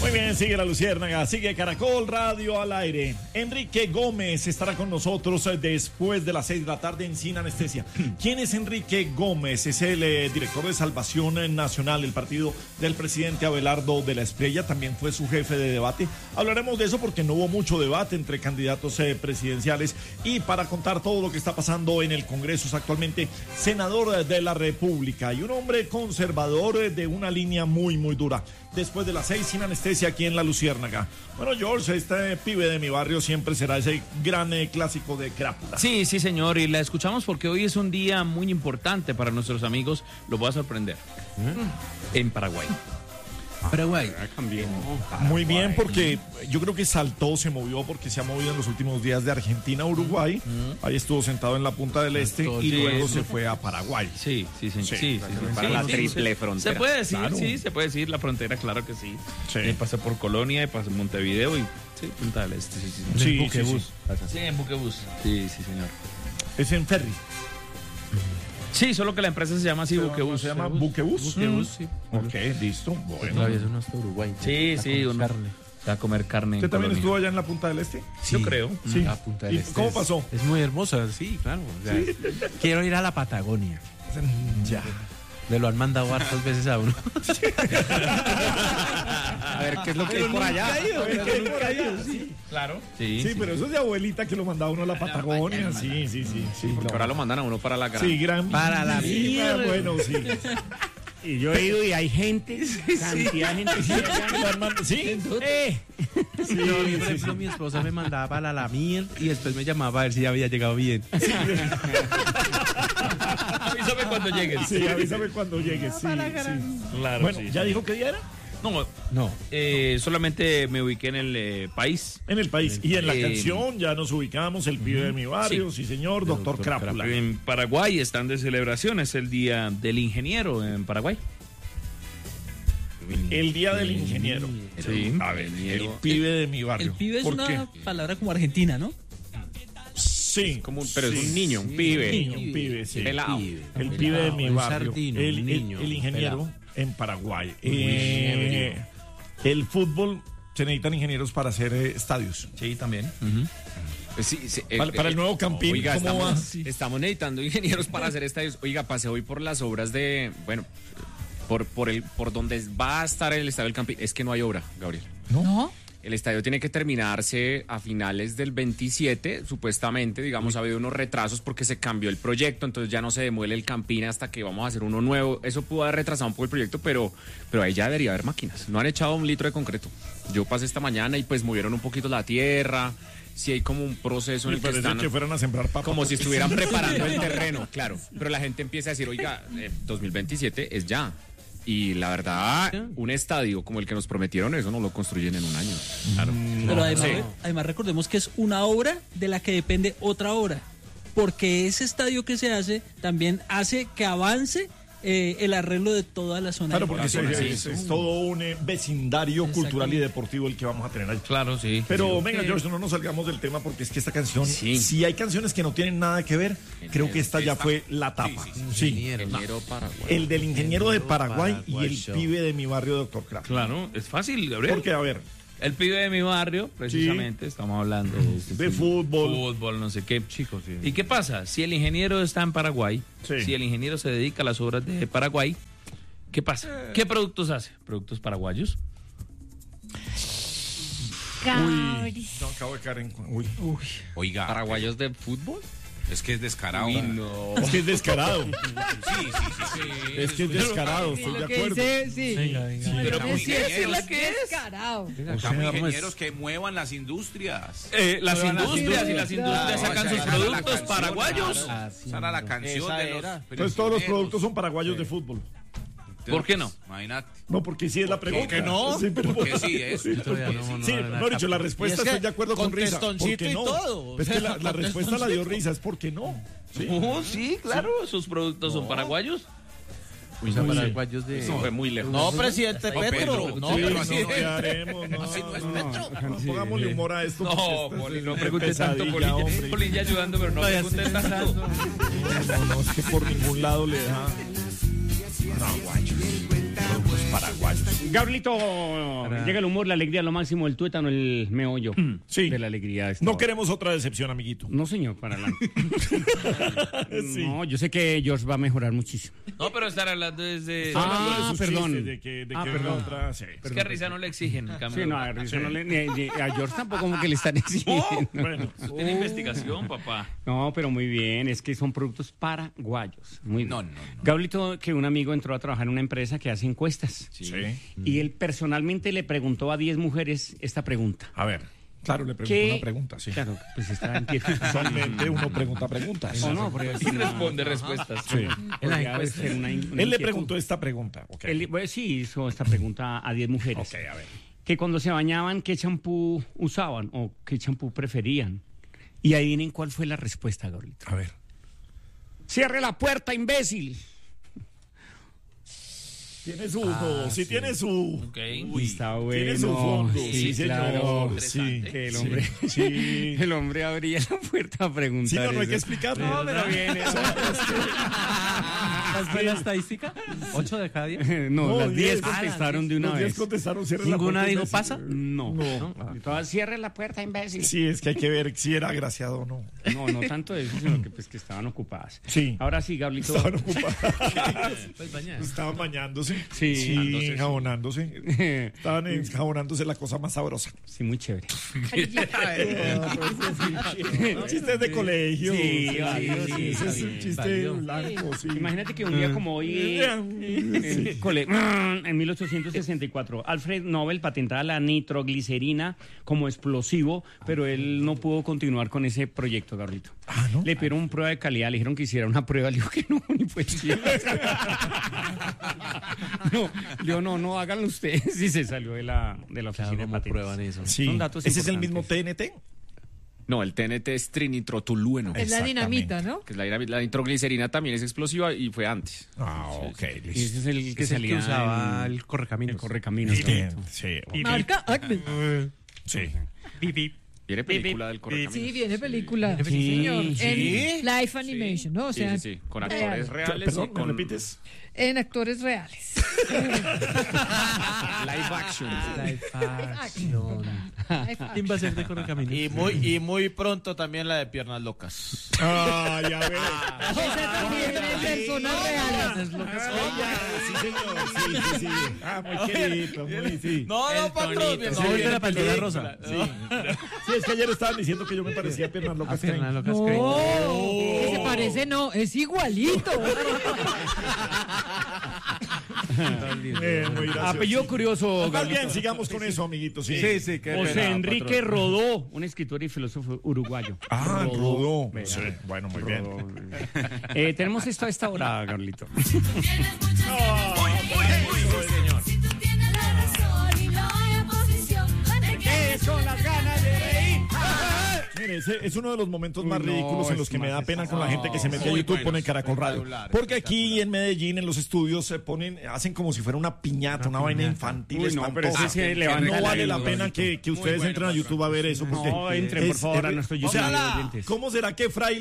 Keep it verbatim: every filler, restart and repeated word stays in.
Muy bien, sigue la Luciérnaga, sigue Caracol Radio al aire. Enrique Gómez estará con nosotros después de las seis de la tarde en Sin Anestesia. ¿Quién es Enrique Gómez? Es el eh, director de Salvación Nacional, el partido del presidente Abelardo de la Espriella. También fue su jefe de debate. Hablaremos de eso porque no hubo mucho debate entre candidatos eh, presidenciales. Y para contar todo lo que está pasando en el Congreso, es actualmente senador de la República y un hombre conservador eh, de una línea muy, muy dura. Después de las seis, Sin Anestesia aquí en la Luciérnaga. Bueno, George, este pibe de mi barrio siempre será ese gran eh, clásico de Crápula. Sí, sí, señor, y la escuchamos porque hoy es un día muy importante para nuestros amigos. Lo voy a sorprender. ¿Eh? En Paraguay. Paraguay. Muy bien, porque yo creo que saltó, se movió, porque se ha movido en los últimos días de Argentina a Uruguay. Uh-huh. Ahí estuvo sentado en la punta del este y sí, luego se fue a Paraguay. Sí, sí, sí. sí, sí, sí para sí, la sí, triple sí, frontera. Se puede decir, claro. sí, se puede decir la frontera, claro que sí. sí. Y pasé por Colonia, y pasé por Montevideo y sí, Punta del Este. Sí, sí, sí. sí, en buquebús. Sí, sí. sí, en buquebús. Sí, sí, señor. Es en ferry. Sí, solo que la empresa se llama así, Buquebús. ¿Se llama Buquebús? Buquebús, sí. Ok, listo. Bueno. Todavía es uno hasta Uruguay. Sí, sí, uno carne. Va a comer carne. ¿Usted también estuvo allá en la Punta del Este? Sí, yo creo. Sí. La Punta del ¿Y Este cómo es, pasó? Es muy hermosa, sí, claro. O sea, ¿sí? Quiero ir a la Patagonia. Ya. Me lo han mandado hartas veces a uno. A ver qué es lo que hay por allá. A ver qué hay por allá, sí. Claro. Sí, sí, sí, pero eso es de abuelita que lo mandaba uno a la Patagonia. Sí, sí, sí. sí Porque ahora lo mandan a uno para la gran. Sí, gran. Para la mierda. Bueno, sí. Y yo he ido y hay gente, cantidad de gente. ¿Sí? Eh. Sí, no, por sí, ejemplo, sí. mi esposa me mandaba para la miel y después me llamaba a ver si ya había llegado bien. Sí. Avísame cuando llegues. Sí, avísame cuando llegues. Sí, sí. Claro. Bueno, sí, ¿ya sí. dijo qué día era? No, no. Eh, solamente me ubiqué en el eh, país. En el país. En y en la eh, canción ya nos ubicamos, el pibe de mi barrio, sí, sí señor, doctor, doctor Crápula. En Paraguay están de celebración, es el Día del Ingeniero en Paraguay. El Día del Ingeniero. Sí. A ver, el pibe de mi barrio. El pibe es ¿Por una qué? palabra como argentina, ¿no? Sí. Como un, pero sí, es un niño, un pibe. Un niño, un pibe, sí. Pelado. El Pelado, pibe de mi un barrio. sardino, el, un niño, el, el ingeniero pelado. en Paraguay. Eh, el fútbol, se necesitan ingenieros para hacer eh, estadios. Sí, también. Uh-huh. Sí, sí, eh, para, para eh, el nuevo Campín, oiga, ¿cómo estamos, va? sí. estamos necesitando ingenieros para hacer estadios. Oiga, pasé hoy por las obras de, bueno, por por el por donde va a estar el estadio del Campín. Es que no hay obra, Gabriel. ¿No? ¿No? El estadio tiene que terminarse a finales del veintisiete, supuestamente, digamos, ha habido unos retrasos porque se cambió el proyecto, entonces ya no se demuele el Campín hasta que vamos a hacer uno nuevo. Eso pudo haber retrasado un poco el proyecto, pero, pero ahí ya debería haber máquinas. No han echado un litro de concreto. Yo pasé esta mañana y pues movieron un poquito la tierra. Sí hay como un proceso en el que están... que fueran a sembrar papas. Como si estuvieran preparando el terreno, claro. Pero la gente empieza a decir, oiga, eh, dos mil veintisiete es ya. Y la verdad, un estadio como el que nos prometieron, eso no lo construyen en un año. Claro. Pero además, Sí. además recordemos que es una obra de la que depende otra obra. Porque ese estadio que se hace también hace que avance eh, el arreglo de toda la zona. Claro, porque es, zona, es, sí. es todo un eh, vecindario cultural y deportivo el que vamos a tener ahí. Claro, sí. Pero sí. venga, George, no nos salgamos del tema porque es que esta canción, Sí. si hay canciones que no tienen nada que ver, creo que esta ya fue la tapa. Sí, sí, Sí. Ingeniero Paraguay. El del ingeniero de Paraguay y el Paraguayo. pibe de mi barrio, doctor Craft. Claro, es fácil, Gabriel. Porque, a ver, El pibe de mi barrio, precisamente, estamos hablando de, este de tipo, fútbol. fútbol, no sé qué. Chicos, sí. ¿Y qué pasa? Si el ingeniero está en Paraguay, Sí. si el ingeniero se dedica a las obras de Paraguay, ¿qué pasa? ¿Qué productos hace? ¿Productos paraguayos? Gabri. No, acabo de caer en... Uy. Oiga, ¿Paraguayos de fútbol? es que es descarado. Uy, no. Es que es descarado. Sí, sí, sí, sí. Es que es descarado, estoy de Lo que acuerdo. dice, sí. Venga, venga. Pero Es cierto, ingenieros, es que es descarado. buscamos ingenieros que muevan las industrias. Eh, las Muevan las industrias y industrias. las industrias No, sacan esa sus era la productos canción, paraguayos. claro. Esa era la canción Esa de los era. Entonces todos los prisioneros. productos son paraguayos de fútbol. ¿Por qué no? Imagínate. No, porque sí es la pregunta. qué no? Sí, pero Porque sí es. Sí, Todavía no, no, sí, no, no, no, dicho, la respuesta Y es que estoy de acuerdo con con Risa. ¿Por testoncito qué y no? todo. Es que la, la Con respuesta la dio testoncito. Risa, es porque no. Sí. Oh, sí, claro, sus productos son paraguayos. Uy, son paraguayos de... Eso fue muy lejos. No, presidente No, Petro. Pedro. No, Sí, no, presidente. ¿qué haremos? No, Así no es no, Petro. no, pongámosle humor a esto. No, porque esto Poli, es no una pregunte tanto, pesadilla, Polilla. hombre. Polilla ayudando, pero no No, ya pregunte estoy tanto. No, no, es que por ningún lado le da. Paraguayos. Productos paraguayos. Aguayos. Gabrielito, llega el humor, la alegría, lo máximo, el tuétano, el meollo Sí. de la alegría. esta No hora. queremos otra decepción, amiguito. No, señor, para adelante. Sí. No, yo sé que George va a mejorar muchísimo. No, pero estar hablando desde... Está hablando Ah, de sus perdón. chistes, De que, de Ah, que perdón. otra, sí. Es que a Risa no le exigen, en cambio. Sí, no, a, Risa no le- ni- ni- a George tampoco como que le están exigiendo. Bueno, Tiene investigación, papá. No, pero muy bien, es que son productos paraguayos. Muy bien. No, no, no. Gabrielito, que un amigo entró a trabajar en una empresa que hace encuestas. sí. Y él personalmente le preguntó a diez mujeres esta pregunta. A ver, claro, le pregunto ¿Qué? una pregunta, sí. Claro, pues está en pie. Usualmente uno pregunta preguntas. No, no, porque Y responde respuestas. Sí. podría ser una in- una Él le inquietud. preguntó esta pregunta. ok. Él, bueno, sí, hizo esta pregunta a diez mujeres. Ok, a ver. Que cuando se bañaban, ¿qué champú usaban o qué champú preferían? Y adivinen cuál fue la respuesta, Gabrielito. A ver. ¡Cierre la puerta, imbécil! Tiene su, no, sí, tiene su. Ok. Está bueno. Tiene su fondo. Sí, Sí, señor. claro. Sí, Que el hombre, Sí. el hombre abría la puerta a preguntar. Sí, no, no hay eso. que explicarlo. No, pero viene. ¿Cuál fue la estadística? ¿Ocho de cada diez? No, las diez diez. contestaron de una Los diez vez. contestaron, cierre la ¿Ninguna puerta, dijo imbécil. pasa? No. No. Todas, cierre la puerta, imbécil. Sí, es que hay que ver si era agraciado o no. No, no tanto de eso, sino que, pues, que estaban ocupadas. Sí. Ahora sí, Gabrielito. Estaban ocupados. Pues bañar. Estaban bañándose. Sí. Sí, enjabonándose. Estaban enjabonándose la cosa más sabrosa. Sí, muy chévere. Chistes de colegio. Sí, válido, sí, Ese es sí, un chiste válido. blanco, sí. Imagínate que un día como hoy, en, cole- en mil ochocientos sesenta y cuatro, Alfred Nobel patentaba la nitroglicerina como explosivo, pero él no pudo continuar con ese proyecto, Gabrielito. Ah, ¿no? Le pidieron una prueba de calidad, le dijeron que hiciera una prueba, le dijo que no, ni pues sí. No, le dijo, no, no, háganlo ustedes. Y se salió de la, de la oficina de patentes. eso? Sí. Son datos ¿Ese es el mismo importantes. T N T? No, el T N T es trinitrotolueno. Es la dinamita, ¿no? Que es la, la nitroglicerina también es explosiva y fue antes. Ah, ok. Y ese es el que salía en- el correcaminos. el correcaminos. Bien, Gabrielito. sí. Marca Acme. Sí. Viene película del correcaminos. Sí, viene película. Sí, Sí, señor. sí. En live animation, ¿no? O Sí, sea, sí, sí, con actores real. reales Perdón, y ¿me con repites? En actores reales. live action. Live action. ¿Quién va a ser de correcaminos? Y muy, y muy pronto también la de piernas locas. Ah, ya ves. Esa también es personas reales. Sí, señor. Sí, sí, sí. Ah, muy querido, muy, sí. No, no, patrón. Sí, no, de viene la Pantera película. Rosa. Sí. Sí, es que ayer estaban diciendo que yo me parecía a Piernas Locas. Caín. No, que se parece, no, es igualito. Eh, muy gracioso. Apellido curioso, Más Gabrielito. bien, sigamos con eso, amiguitos. Sí, Sí, sí, qué José pena, Enrique patrón. Rodó, un escritor y filósofo uruguayo. Ah, Rodó. Vea, Sí, bueno, muy bien. Rodó. Eh, tenemos esto a esta hora, Carlito. ¿Qué son las ganas de reír? Mire, ese es uno de los momentos más Uy, no, ridículos en es los que me da más pena con la gente que se mete a Muy YouTube, bueno, pone Caracol Radio. espectacular, Porque aquí en Medellín, en los estudios, se ponen, hacen como si fuera una piñata, una vaina infantil Uy, no, pero espantosa. ese sí levanta No la vale la luz, pena Gabrielito. que, que ustedes bueno, entren a YouTube a ver eso. Porque No, entren, por es- favor, a es- nuestro o sea, YouTube, oyentes. ¿cómo será que Fray